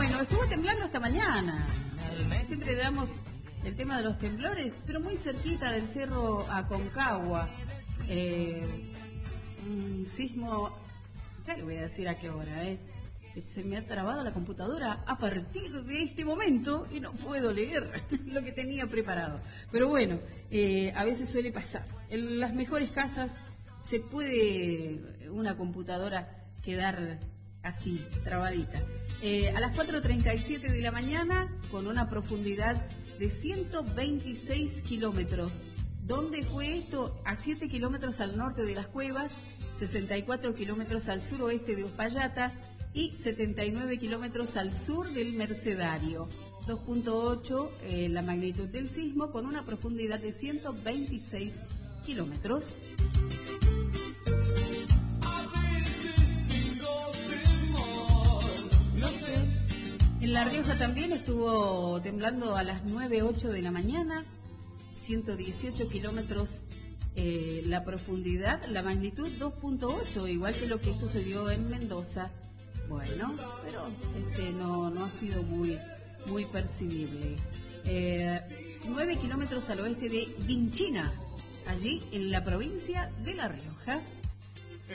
Bueno, estuvo temblando esta mañana. Siempre damos el tema de los temblores, pero muy cerquita del cerro Aconcagua. Un sismo, ya le voy a decir a qué hora, se me ha trabado la computadora a partir de este momento y no puedo leer lo que tenía preparado. Pero bueno, a veces suele pasar. En las mejores casas se puede una computadora quedar así, trabadita. A las 4:37 de la mañana, con una profundidad de 126 kilómetros. ¿Dónde fue esto? A 7 kilómetros al norte de Las Cuevas, 64 kilómetros al suroeste de Uspallata y 79 kilómetros al sur del Mercedario. 2.8 la magnitud del sismo, con una profundidad de 126 kilómetros. No sé. En La Rioja también estuvo temblando a las 9:08 de la mañana, 118 kilómetros la profundidad, la magnitud 2.8, igual que lo que sucedió en Mendoza. Bueno, pero no ha sido muy percibible. 9 kilómetros al oeste de Vinchina, allí en la provincia de La Rioja.